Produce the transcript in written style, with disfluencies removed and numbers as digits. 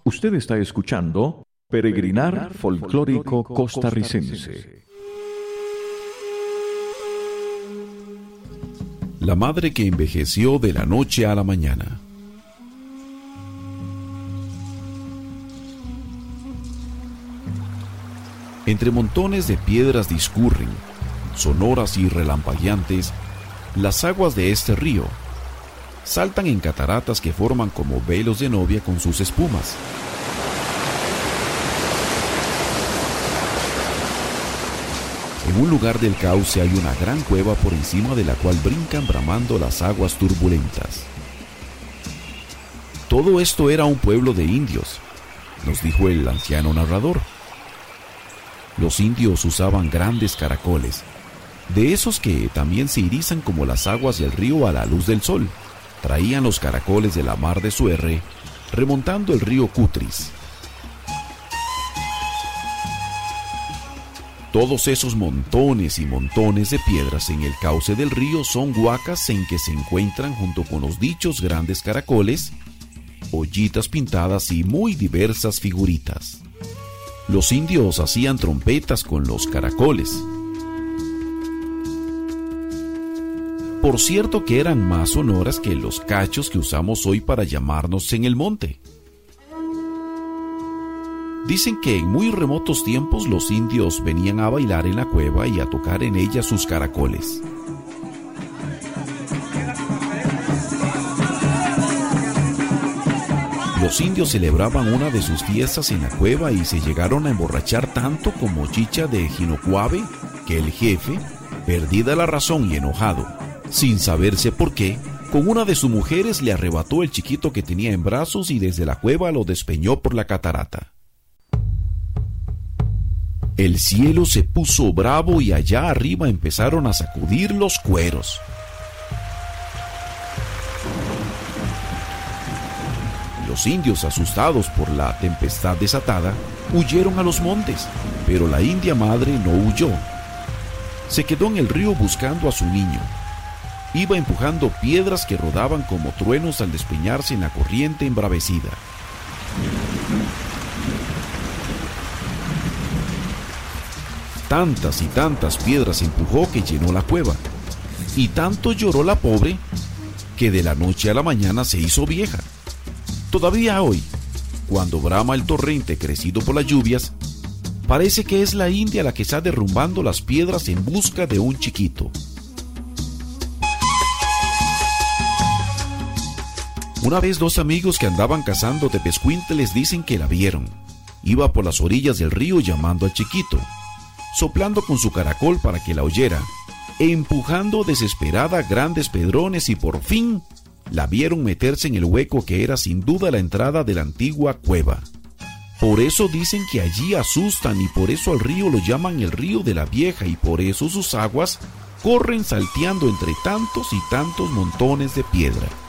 Usted está escuchando Peregrinar Folclórico Costarricense. La madre que envejeció de la noche a la mañana. Entre montones de piedras discurren, sonoras y relampagueantes, las aguas de este río. Saltan en cataratas que forman como velos de novia con sus espumas. En un lugar del cauce hay una gran cueva por encima de la cual brincan bramando las aguas turbulentas. Todo esto era un pueblo de indios, nos dijo el anciano narrador. Los indios usaban grandes caracoles, de esos que también se irizan como las aguas del río a la luz del sol. Traían los caracoles de la mar de Suerre, remontando el río Cutris. Todos esos montones y montones de piedras en el cauce del río son huacas en que se encuentran, junto con los dichos grandes caracoles, ollitas pintadas y muy diversas figuritas. Los indios hacían trompetas con los caracoles. Por cierto que eran más sonoras que los cachos que usamos hoy para llamarnos en el monte. Dicen que en muy remotos tiempos los indios venían a bailar en la cueva y a tocar en ella sus caracoles. Los indios celebraban una de sus fiestas en la cueva y se llegaron a emborrachar tanto como Chicha de Jinocuave, que el jefe, perdida la razón y enojado, sin saberse por qué, con una de sus mujeres le arrebató el chiquito que tenía en brazos y desde la cueva lo despeñó por la catarata. El cielo se puso bravo y allá arriba empezaron a sacudir los cueros. Los indios, asustados por la tempestad desatada, huyeron a los montes, pero la india madre no huyó. Se quedó en el río buscando a su niño. Iba empujando piedras que rodaban como truenos al despeñarse en la corriente embravecida. Tantas y tantas piedras empujó que llenó la cueva, y tanto lloró la pobre que de la noche a la mañana se hizo vieja. Todavía hoy, cuando brama el torrente crecido por las lluvias, parece que es la india la que está derrumbando las piedras en busca de un chiquito. Una vez dos amigos que andaban cazando tepezcuintles dicen que la vieron. Iba por las orillas del río llamando al chiquito, soplando con su caracol para que la oyera, empujando desesperada grandes pedrones y por fin la vieron meterse en el hueco que era sin duda la entrada de la antigua cueva. Por eso dicen que allí asustan y por eso al río lo llaman el río de la vieja y por eso sus aguas corren salteando entre tantos y tantos montones de piedra.